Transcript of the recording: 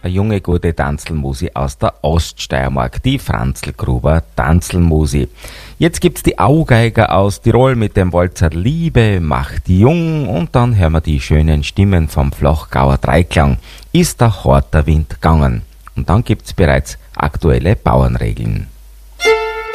eine junge gute Tanzelmusi aus der Oststeiermark, die Franzl-Gruber Tanzelmusi. Jetzt gibt's die Augeiger aus Tirol mit dem Walzer Liebe macht jung und dann hören wir die schönen Stimmen vom Flachgauer Dreiklang. Ist der harter Wind gegangen? Und dann gibt's bereits aktuelle Bauernregeln.